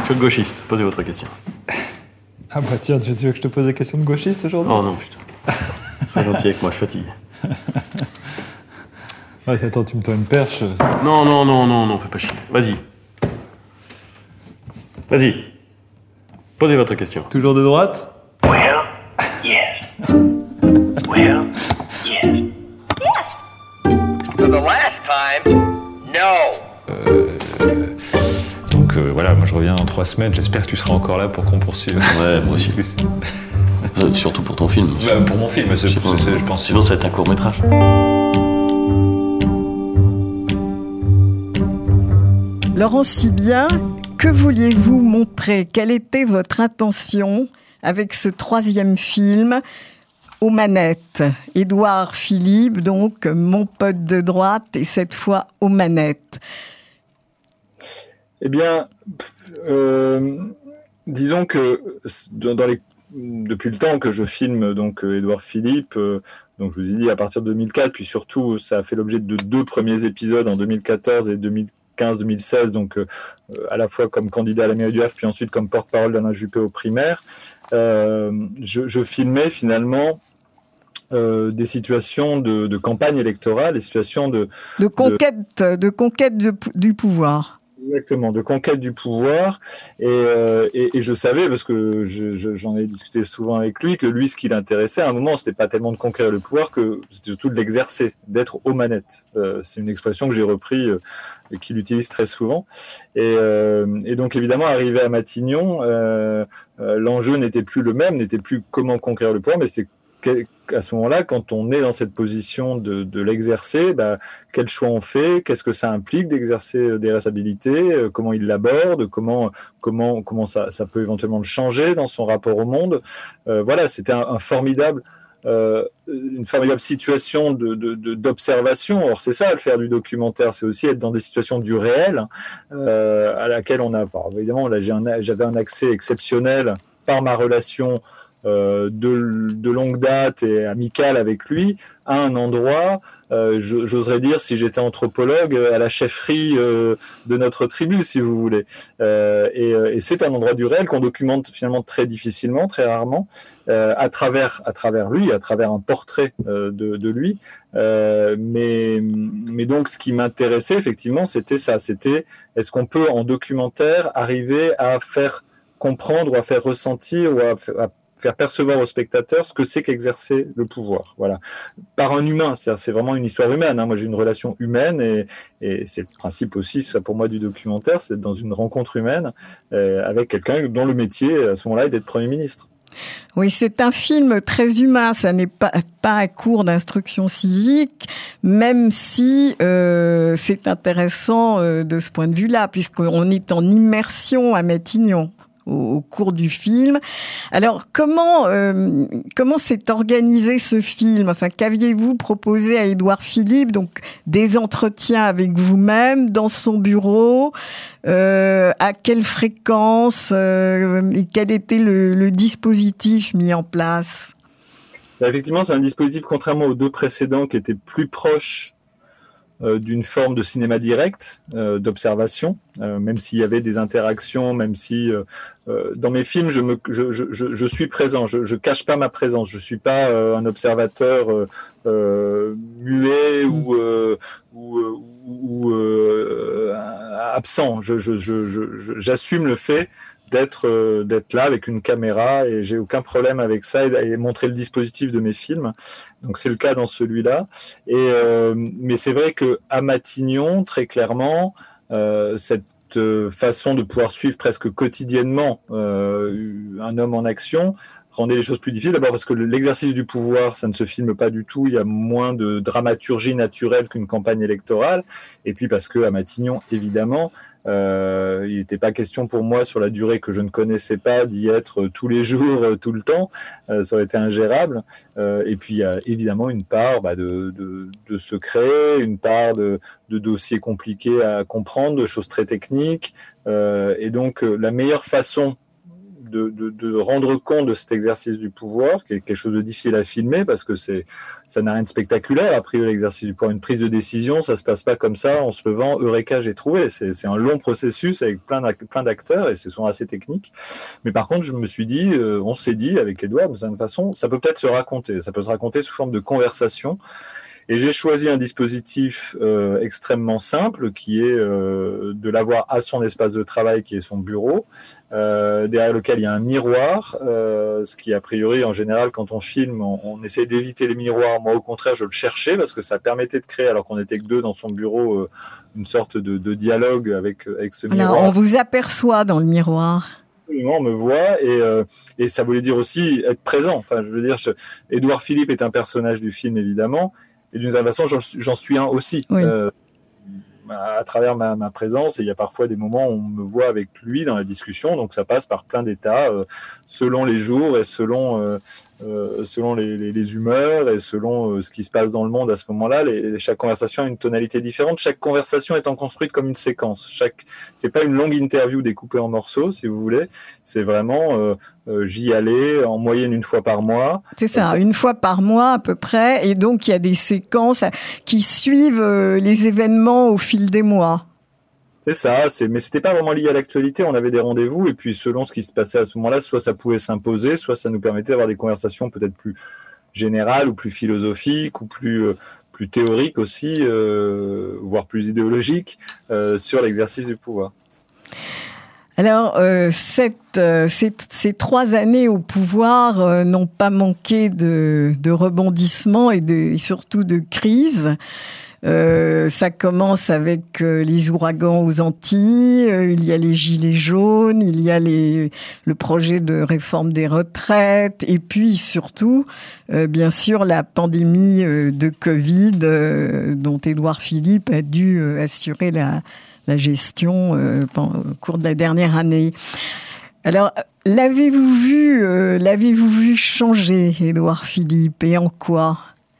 Que gauchiste, posez votre question. Ah bah tiens, tu veux que je te pose des questions de gauchiste aujourd'hui ? Oh non, putain. Sois gentil avec moi, je fatigue. Ouais, attends, tu me tends une perche. Non, fais pas chier. Vas-y. Posez votre question. Toujours de droite ? Well, yes. Well, yes. Yes! For the last time, no! Donc voilà, moi je reviens dans 3 semaines, j'espère que tu seras encore là pour qu'on poursuive. Ouais, moi aussi. Surtout pour ton film. Pour mon film, je pense. Sinon, ça va être un court-métrage. Laurent Sibien, que vouliez-vous montrer ? Quelle était votre intention avec ce 3e film aux manettes ? Édouard Philippe, donc mon pote de droite, et cette fois aux manettes. Eh bien, disons que depuis le temps que je filme donc Édouard Philippe, donc je vous ai dit à partir de 2004, puis surtout ça a fait l'objet de 2 premiers épisodes en 2014 et 2015-2016, donc à la fois comme candidat à la mairie du Havre, puis ensuite comme porte-parole d'Alain Juppé aux primaires. Je filmais finalement des situations de campagne électorale, des situations de conquête du pouvoir. Exactement, de conquête du pouvoir, et je savais, parce que j'en ai discuté souvent avec lui, que lui, ce qui l'intéressait à un moment, c'était pas tellement de conquérir le pouvoir, que c'était surtout de l'exercer, d'être aux manettes. C'est une expression que j'ai repris et qu'il utilise très souvent. Et donc évidemment, arrivé à Matignon, l'enjeu n'était plus le même, n'était plus comment conquérir le pouvoir, mais c'était à ce moment-là, quand on est dans cette position de l'exercer, quel choix on fait, qu'est-ce que ça implique d'exercer des responsabilités, comment il l'aborde, comment ça peut éventuellement le changer dans son rapport au monde. Voilà, c'était une formidable situation d'observation. Or, c'est ça, le faire du documentaire, c'est aussi être dans des situations du réel, à laquelle on a, évidemment, là, j'avais un accès exceptionnel par ma relation de longue date et amicale avec lui, à un endroit, j'oserais dire, si j'étais anthropologue, à la chefferie de notre tribu, si vous voulez. Et c'est un endroit du réel qu'on documente finalement très difficilement, très rarement, à travers lui, à travers un portrait de lui. Mais donc, ce qui m'intéressait, effectivement, c'était ça. C'était, est-ce qu'on peut, en documentaire, arriver à faire comprendre ou à faire ressentir ou à faire percevoir aux spectateurs ce que c'est qu'exercer le pouvoir, voilà, par un humain. C'est vraiment une histoire humaine, hein. Moi, j'ai une relation humaine et c'est le principe aussi, ça, pour moi, du documentaire, c'est d'être dans une rencontre humaine avec quelqu'un dont le métier, à ce moment-là, est d'être Premier ministre. Oui, c'est un film très humain, ça n'est pas un cours d'instruction civique, même si c'est intéressant de ce point de vue-là, puisqu'on est en immersion à Matignon au cours du film. Alors, comment s'est organisé ce film ? Enfin, qu'aviez-vous proposé à Édouard Philippe ? Donc, des entretiens avec vous-même, dans son bureau, à quelle fréquence, et quel était le dispositif mis en place ? Effectivement, c'est un dispositif, contrairement aux 2 précédents, qui était plus proche d'une forme de cinéma direct, d'observation, même s'il y avait des interactions, même si dans mes films je suis présent, je cache pas ma présence, je suis pas un observateur muet ou absent. J'assume le fait d'être là avec une caméra, et j'ai aucun problème avec ça, et montrer le dispositif de mes films. Donc c'est le cas dans celui-là. Mais c'est vrai que à Matignon, très clairement, cette façon de pouvoir suivre presque quotidiennement un homme en action rendait les choses plus difficiles. D'abord parce que l'exercice du pouvoir, ça ne se filme pas du tout. Il y a moins de dramaturgie naturelle qu'une campagne électorale. Et puis parce que à Matignon, évidemment, il n'était pas question pour moi, sur la durée que je ne connaissais pas, d'y être tous les jours, tout le temps. Ça aurait été ingérable. Et puis il y a évidemment une part de secret, une part de dossiers compliqués à comprendre, de choses très techniques. Et donc la meilleure façon de rendre compte de cet exercice du pouvoir, qui est quelque chose de difficile à filmer parce que ça n'a rien de spectaculaire. A priori, l'exercice du pouvoir, une prise de décision, ça se passe pas comme ça en se levant, Eureka, j'ai trouvé. C'est un long processus avec plein d'acteurs et c'est souvent assez technique. Mais par contre, je me suis dit, on s'est dit avec Edouard, de certaine façon, ça peut peut-être se raconter. Ça peut se raconter sous forme de conversation. Et j'ai choisi un dispositif extrêmement simple qui est de l'avoir à son espace de travail qui est son bureau, derrière lequel il y a un miroir, ce qui a priori en général quand on filme on essaie d'éviter les miroirs. Moi au contraire je le cherchais parce que ça permettait de créer, alors qu'on était que deux dans son bureau, une sorte de dialogue avec ce miroir. Alors on vous aperçoit dans le miroir. Absolument, on me voit et ça voulait dire aussi être présent. Enfin je veux dire, Édouard Philippe est un personnage du film évidemment. Et d'une certaine façon, j'en suis un aussi, oui. À travers ma présence. Et il y a parfois des moments où on me voit avec lui dans la discussion. Donc ça passe par plein d'états, selon les jours et selon les humeurs et selon ce qui se passe dans le monde à ce moment-là. Chaque conversation a une tonalité différente. Chaque conversation étant construite comme une séquence. C'est pas une longue interview découpée en morceaux, si vous voulez. C'est vraiment j'y allais en moyenne une fois par mois. C'est ça, une fois par mois à peu près. Et donc il y a des séquences qui suivent les événements au fil des mois. C'est ça, mais c'était pas vraiment lié à l'actualité, on avait des rendez-vous, et puis selon ce qui se passait à ce moment-là, soit ça pouvait s'imposer, soit ça nous permettait d'avoir des conversations peut-être plus générales, ou plus philosophiques, ou plus théoriques aussi, voire plus idéologiques, sur l'exercice du pouvoir. Alors, ces 3 années au pouvoir n'ont pas manqué de rebondissements et surtout de crises. Ça commence avec les ouragans aux Antilles, il y a les gilets jaunes, il y a le projet de réforme des retraites, et puis surtout, bien sûr, la pandémie de Covid dont Édouard Philippe a dû assurer la gestion au cours de la dernière année. Alors, l'avez-vous vu changer, Édouard Philippe, et en quoi ?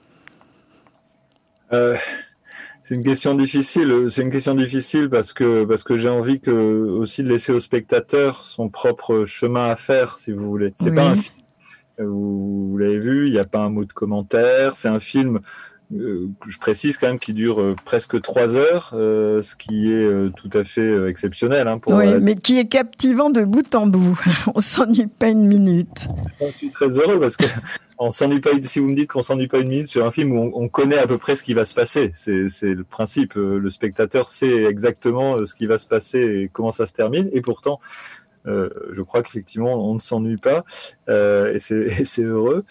C'est une question difficile. C'est une question difficile parce que j'ai envie aussi de laisser au spectateur son propre chemin à faire, si vous voulez. C'est pas un film. Vous l'avez vu, il n'y a pas un mot de commentaire. C'est un film, je précise quand même, qui dure presque 3 heures, ce qui est tout à fait exceptionnel. Mais qui est captivant de bout en bout. On s'ennuie pas une minute. Je suis très heureux parce que on s'ennuie pas. Si vous me dites qu'on s'ennuie pas une minute sur un film où on connaît à peu près ce qui va se passer, c'est le principe. Le spectateur sait exactement ce qui va se passer et comment ça se termine. Et pourtant, je crois qu'effectivement on ne s'ennuie pas et c'est heureux.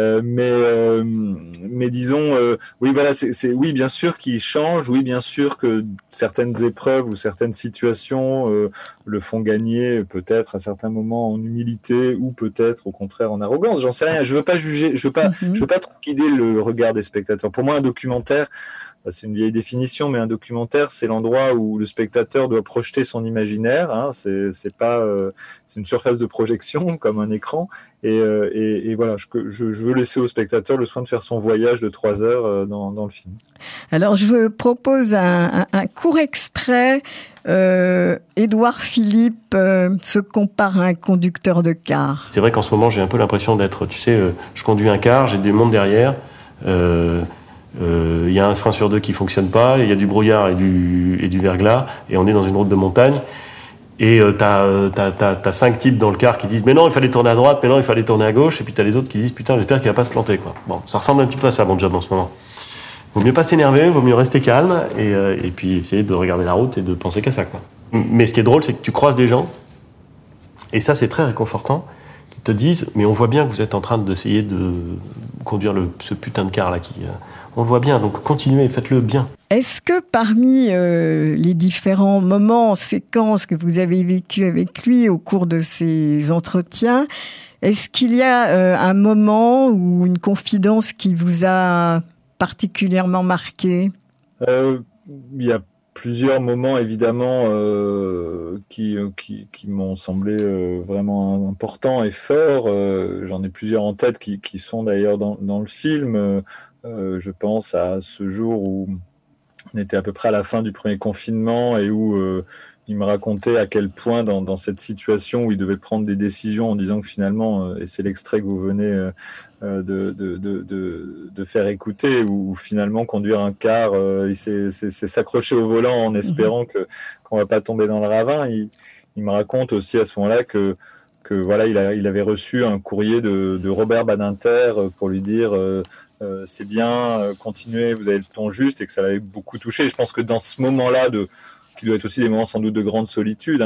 Mais disons, oui voilà, oui bien sûr qu'il change. Oui bien sûr que certaines épreuves ou certaines situations le font gagner peut-être à certains moments en humilité ou peut-être au contraire en arrogance. J'en sais rien. Je veux pas juger. Je veux pas trop guider le regard des spectateurs. Pour moi, un documentaire, c'est une vieille définition, mais un documentaire, c'est l'endroit où le spectateur doit projeter son imaginaire. Hein, c'est une surface de projection comme un écran. Et voilà, je veux laisser au spectateur le soin de faire son voyage de 3 heures dans le film. Alors, je vous propose un court extrait. Édouard Philippe se compare à un conducteur de car. C'est vrai qu'en ce moment, j'ai un peu l'impression d'être, tu sais, je conduis un car, j'ai du monde derrière. Il y a un frein sur 2 qui fonctionne pas, il y a du brouillard et du verglas, et on est dans une route de montagne. Et t'as 5 types dans le car qui disent mais non il fallait tourner à droite, mais non il fallait tourner à gauche, et puis t'as les autres qui disent putain j'espère qu'il va pas se planter quoi. Bon, ça ressemble un petit peu à ça mon job en ce moment. Vaut mieux pas s'énerver, vaut mieux rester calme et puis essayer de regarder la route et de penser qu'à ça quoi. Mais ce qui est drôle c'est que tu croises des gens et ça c'est très réconfortant, qui te disent mais on voit bien que vous êtes en train d'essayer de conduire ce putain de car là qui on le voit bien, donc continuez, faites-le bien. Est-ce que parmi les différents moments, séquences que vous avez vécues avec lui au cours de ces entretiens, est-ce qu'il y a un moment ou une confidence qui vous a particulièrement marqué ? Il y a plusieurs moments évidemment qui m'ont semblé vraiment importants et forts. J'en ai plusieurs en tête qui sont d'ailleurs dans le film. Je pense à ce jour où on était à peu près à la fin du premier confinement et où il me racontait à quel point dans cette situation où il devait prendre des décisions en disant que finalement, et c'est l'extrait que vous venez de faire écouter, où finalement conduire un car, il c'est s'accrocher au volant en espérant qu'on va pas tomber dans le ravin. Il me raconte aussi à ce moment-là que voilà, il avait reçu un courrier de Robert Badinter pour lui dire c'est bien, continuez, vous avez le ton juste, et que ça l'avait beaucoup touché. Je pense que dans ce moment-là qui doit être aussi des moments sans doute de grande solitude,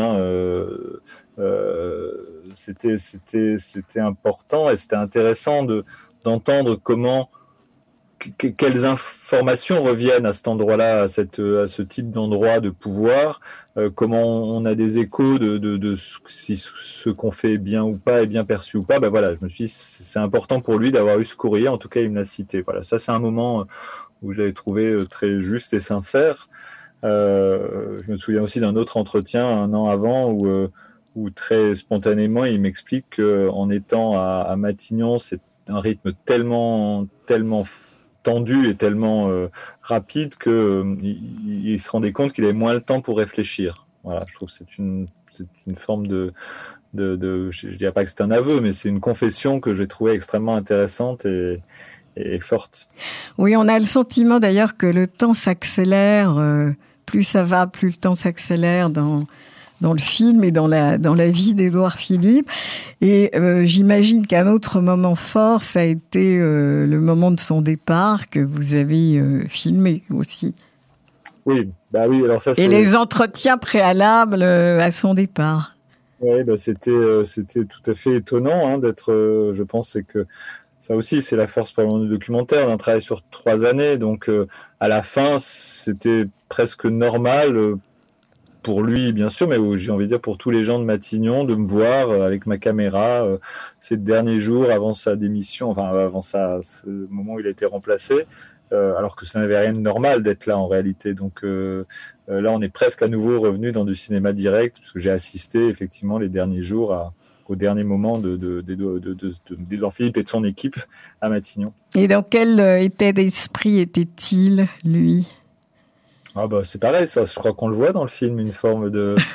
c'était important, et c'était intéressant d'entendre quelles informations reviennent à cet endroit-là, à ce type d'endroit de pouvoir, comment on a des échos de si ce qu'on fait bien ou pas est bien perçu ou pas. Ben voilà, je me suis dit, c'est important pour lui d'avoir eu ce courrier, en tout cas il me l'a cité. Voilà, ça c'est un moment où je l'avais trouvé très juste et sincère. Je me souviens aussi d'un autre entretien un an avant où très spontanément il m'explique qu'en étant à Matignon, c'est un rythme tellement tendu et tellement rapide qu'il se rendait compte qu'il avait moins le temps pour réfléchir. Voilà, je trouve que c'est une forme je dirais pas que c'est un aveu, mais c'est une confession que j'ai trouvée extrêmement intéressante et forte. Oui, on a le sentiment d'ailleurs que le temps s'accélère. Plus ça va, plus le temps s'accélère dans le film et dans la vie d'Édouard Philippe. Et j'imagine qu'un autre moment fort, ça a été le moment de son départ que vous avez filmé aussi. Oui, bah oui. Alors ça, et les entretiens préalables à son départ. Oui, bah c'était tout à fait étonnant d'être. Je pense c'est que ça aussi, c'est la force probablement du documentaire, d'un travail sur 3 années. Donc, à la fin, c'était presque normal pour lui, bien sûr, mais j'ai envie de dire pour tous les gens de Matignon, de me voir avec ma caméra ces derniers jours avant sa démission, enfin avant ce moment où il a été remplacé, alors que ça n'avait rien de normal d'être là en réalité. Donc là, on est presque à nouveau revenu dans du cinéma direct, parce que j'ai assisté effectivement les derniers jours au dernier moment d'Édouard Philippe et de son équipe à Matignon. Et dans quel état d'esprit était-il, lui ? Ah bah c'est pareil, ça, je crois qu'on le voit dans le film, une forme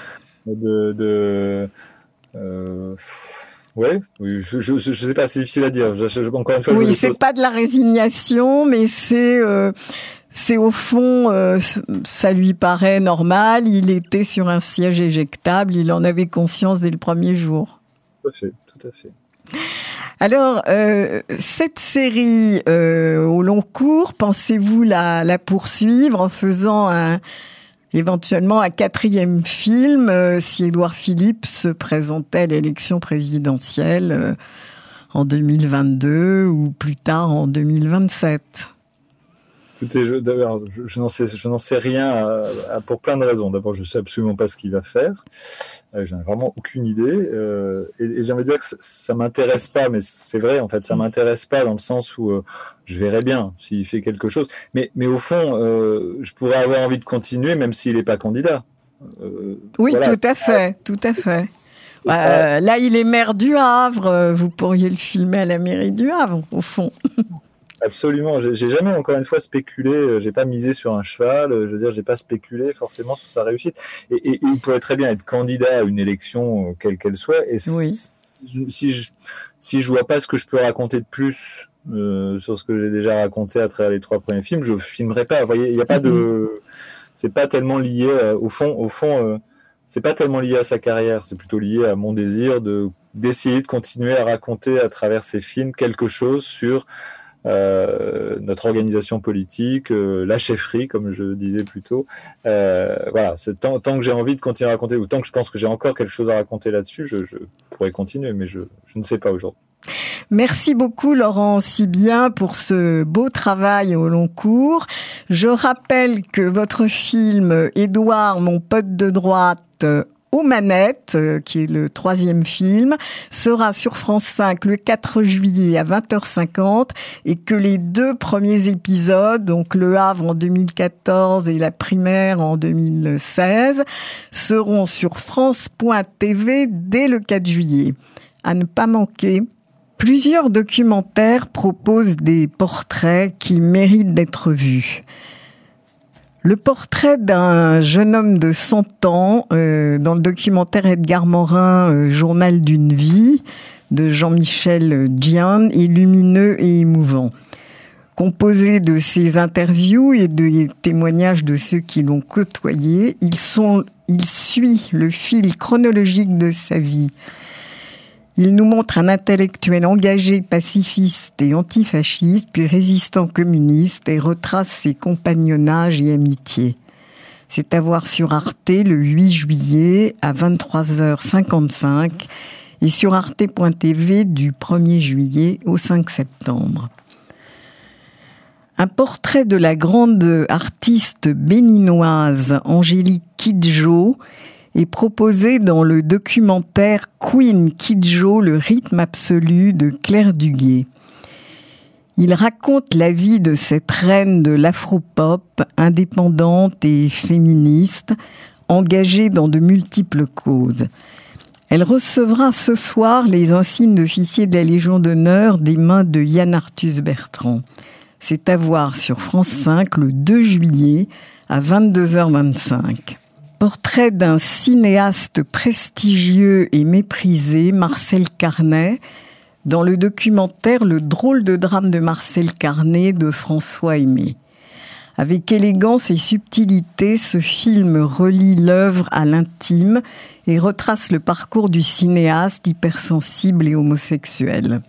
ouais, oui, je sais pas, c'est difficile à dire. Encore une fois, oui, c'est pas de la résignation, mais c'est au fond, ça lui paraît normal. Il était sur un siège éjectable, il en avait conscience dès le premier jour. Tout à fait. Alors, cette série au long cours, pensez-vous la poursuivre en faisant éventuellement un 4e film si Édouard Philippe se présentait à l'élection présidentielle en 2022 ou plus tard en 2027 ? Écoutez, je n'en sais rien pour plein de raisons. D'abord, je ne sais absolument pas ce qu'il va faire. Je n'ai vraiment aucune idée. Et j'ai envie de dire que ça ne m'intéresse pas, mais c'est vrai, en fait, ça ne m'intéresse pas dans le sens où je verrai bien s'il fait quelque chose. Mais au fond, je pourrais avoir envie de continuer, même s'il n'est pas candidat. Oui, voilà. Tout à fait. Là, il est maire du Havre. Vous pourriez le filmer à la mairie du Havre, au fond. Absolument. J'ai jamais, encore une fois, spéculé. J'ai pas misé sur un cheval. Je veux dire, j'ai pas spéculé forcément sur sa réussite. Et il pourrait très bien être candidat à une élection, quelle qu'elle soit. Et oui. Si je vois pas ce que je peux raconter de plus sur ce que j'ai déjà raconté à travers les 3 premiers films, je filmerai pas. Vous voyez, il y a pas c'est pas tellement lié au fond. C'est pas tellement lié à sa carrière. C'est plutôt lié à mon désir d'essayer de continuer à raconter à travers ces films quelque chose sur notre organisation politique, la chefferie, comme je disais plus tôt. Voilà, tant que j'ai envie de continuer à raconter, ou tant que je pense que j'ai encore quelque chose à raconter là-dessus, je pourrais continuer, mais je ne sais pas aujourd'hui. Merci beaucoup Laurent Sibien pour ce beau travail au long cours. Je rappelle que votre film Édouard, mon pote de droite, aux manettes, qui est le 3e film, sera sur France 5 le 4 juillet à 20h50 et que les 2 premiers épisodes, donc Le Havre en 2014 et La Primaire en 2016, seront sur France.tv dès le 4 juillet. À ne pas manquer. Plusieurs documentaires proposent des portraits qui méritent d'être vus. Le portrait d'un jeune homme de 100 ans, dans le documentaire Edgar Morin, Journal d'une vie, de Jean-Michel Gian, est lumineux et émouvant. Composé de ses interviews et des témoignages de ceux qui l'ont côtoyé, il suit le fil chronologique de sa vie. Il nous montre un intellectuel engagé, pacifiste et antifasciste, puis résistant communiste, et retrace ses compagnonnages et amitiés. C'est à voir sur Arte le 8 juillet à 23h55 et sur arte.tv du 1er juillet au 5 septembre. Un portrait de la grande artiste béninoise Angélique Kidjo est proposé dans le documentaire Queen Kidjo, le rythme absolu de Claire Duguay. Il raconte la vie de cette reine de l'afropop, indépendante et féministe, engagée dans de multiples causes. Elle recevra ce soir les insignes d'officier de la Légion d'honneur des mains de Yann Arthus Bertrand. C'est à voir sur France 5 le 2 juillet à 22h25. Portrait d'un cinéaste prestigieux et méprisé, Marcel Carnet, dans le documentaire Le drôle de drame de Marcel Carnet de François Aimé. Avec élégance et subtilité, ce film relie l'œuvre à l'intime et retrace le parcours du cinéaste hypersensible et homosexuel.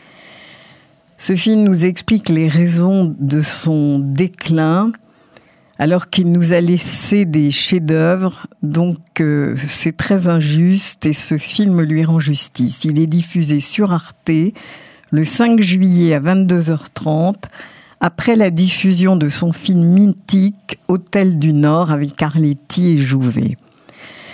Ce film nous explique les raisons de son déclin, alors qu'il nous a laissé des chefs-d'œuvre, donc c'est très injuste et ce film lui rend justice. Il est diffusé sur Arte le 5 juillet à 22h30, après la diffusion de son film mythique Hôtel du Nord avec Arletty et Jouvet.